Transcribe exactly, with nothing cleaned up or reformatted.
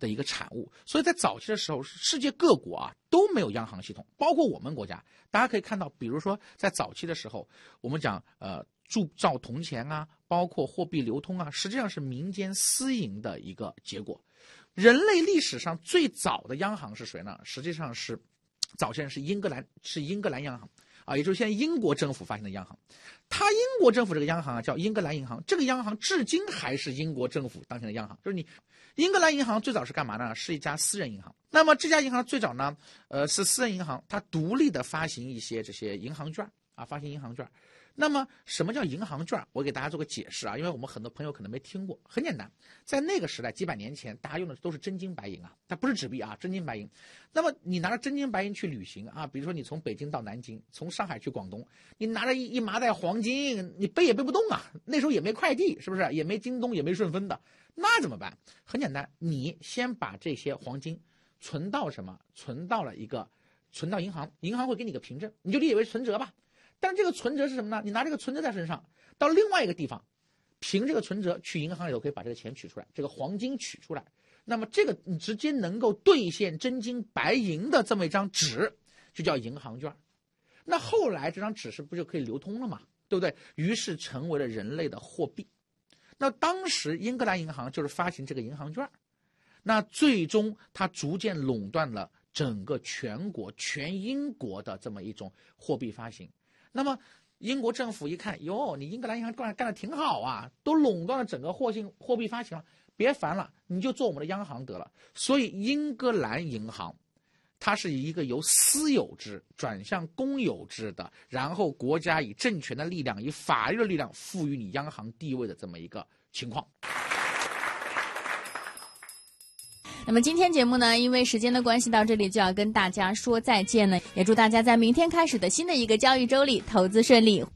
的一个产物。所以在早期的时候，世界各国啊都没有央行系统，包括我们国家。大家可以看到，比如说在早期的时候，我们讲呃铸造铜钱啊，包括货币流通啊，实际上是民间私营的一个结果。人类历史上最早的央行是谁呢？实际上是早先是英格兰，是英格兰央行啊，也就是现在英国政府发行的央行。它英国政府这个央行啊叫英格兰银行，这个央行至今还是英国政府当前的央行。就是你英格兰银行最早是干嘛呢？是一家私人银行。那么这家银行最早呢，呃，是私人银行，它独立的发行一些这些银行券啊，发行银行券。那么什么叫银行券？我给大家做个解释啊，因为我们很多朋友可能没听过。很简单，在那个时代几百年前，大家用的都是真金白银啊，它不是纸币啊，真金白银。那么你拿着真金白银去旅行啊，比如说你从北京到南京，从上海去广东，你拿着一一麻袋黄金，你背也背不动啊。那时候也没快递，是不是？也没京东，也没顺丰的，那怎么办？很简单，你先把这些黄金存到什么？存到了一个，存到银行，银行会给你个凭证，你就理解为存折吧。但这个存折是什么呢？你拿这个存折在身上，到另外一个地方，凭这个存折去银行里头可以把这个钱取出来，这个黄金取出来。那么这个你直接能够兑现真金白银的这么一张纸，就叫银行券。那后来这张纸是不是就可以流通了嘛？对不对？于是成为了人类的货币。那当时英格兰银行就是发行这个银行券，那最终它逐渐垄断了整个全国全英国的这么一种货币发行。那么英国政府一看，哟，你英格兰银行干干得挺好啊，都垄断了整个货性货币发行了，别烦了，你就做我们的央行得了。所以英格兰银行它是一个由私有制转向公有制的，然后国家以政权的力量，以法律的力量赋予你央行地位的这么一个情况。 那么今天节目呢，因为时间的关系，到这里就要跟大家说再见了。也祝大家在明天开始的新的一个交易周里投资顺利。